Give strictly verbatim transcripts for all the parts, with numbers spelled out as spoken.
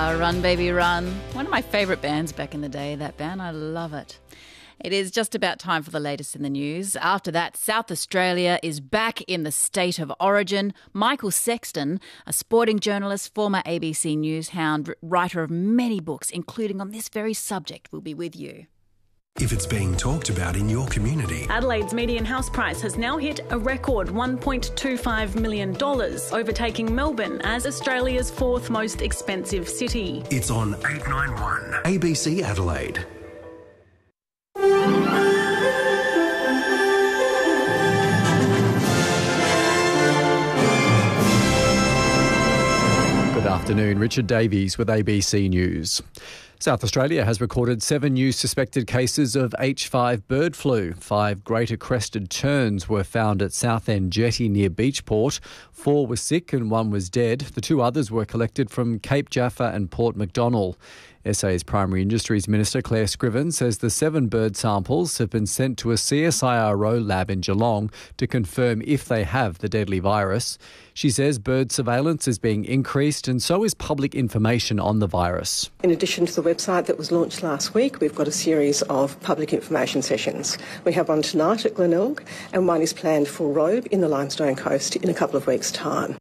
Ah, Run Baby Run. One of my favourite bands back in the day, that band. I love it. It is just about time for the latest in the news. After that, South Australia is back in the state of origin. Michael Sexton, a sporting journalist, former A B C News hound, writer of many books, including on this very subject, will be with you. If it's being talked about in your community. Adelaide's median house price has now hit a record one point two five million dollars, overtaking Melbourne as Australia's fourth most expensive city. It's on eight nine one A B C Adelaide. Good afternoon, Richard Davies with A B C News. South Australia has recorded seven new suspected cases of H five bird flu. Five greater crested terns were found at Southend Jetty near Beachport. Four were sick and one was dead. The two others were collected from Cape Jaffa and Port Macdonnell. S A's Primary Industries Minister Claire Scriven says the seven bird samples have been sent to a C S I R O lab in Geelong to confirm if they have the deadly virus. She says bird surveillance is being increased and so is public information on the virus. In addition to the website that was launched last week, we've got a series of public information sessions. We have one tonight at Glenelg and one is planned for Robe in the Limestone Coast in a couple of weeks' time.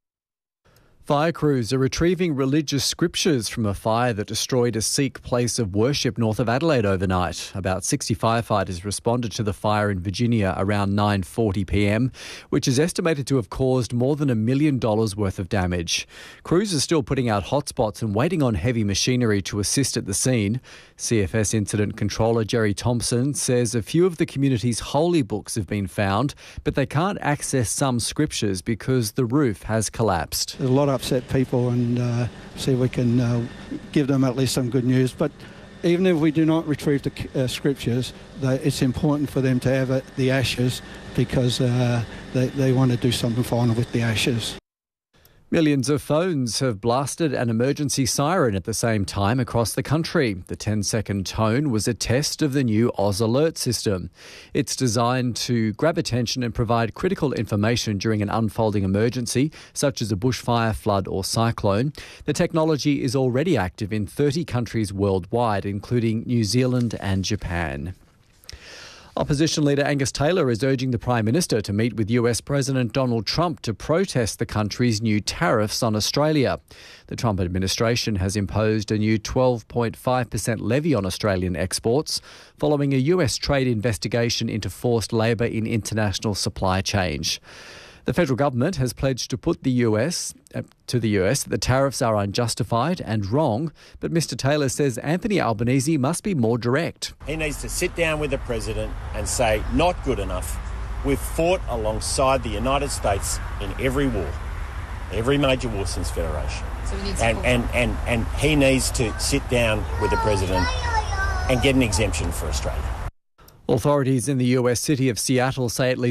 Fire crews are retrieving religious scriptures from a fire that destroyed a Sikh place of worship north of Adelaide overnight. About sixty firefighters responded to the fire in Virginia around nine forty p m, which is estimated to have caused more than a million dollars worth of damage. Crews are still putting out hotspots and waiting on heavy machinery to assist at the scene. C F S Incident Controller Jerry Thompson says a few of the community's holy books have been found, but they can't access some scriptures because the roof has collapsed. There's a lot of upset people and uh, see if we can uh, give them at least some good news. But even if we do not retrieve the uh, scriptures, they, it's important for them to have uh, the ashes because uh, they, they want to do something final with the ashes. Millions of phones have blasted an emergency siren at the same time across the country. The ten-second tone was a test of the new Oz Alert system. It's designed to grab attention and provide critical information during an unfolding emergency, such as a bushfire, flood or cyclone. The technology is already active in thirty countries worldwide, including New Zealand and Japan. Opposition leader Angus Taylor is urging the Prime Minister to meet with U S President Donald Trump to protest the country's new tariffs on Australia. The Trump administration has imposed a new twelve point five percent levy on Australian exports following a U S trade investigation into forced labour in international supply chains. The federal government has pledged to put the U S uh, to the U S that the tariffs are unjustified and wrong, but Mr Taylor says Anthony Albanese must be more direct. He needs to sit down with the president and say, not good enough. We've fought alongside the United States in every war, every major war since Federation. So we need to and, and, and, and he needs to sit down with the president and get an exemption for Australia. Authorities in the U S city of Seattle say at least